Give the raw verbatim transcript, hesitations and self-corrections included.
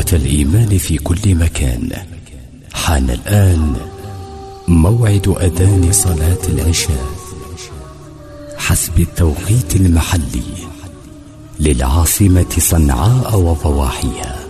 الإيمان في كل مكان، حان الآن موعد أذان صلاة العشاء حسب التوقيت المحلي للعاصمة صنعاء وضواحيها.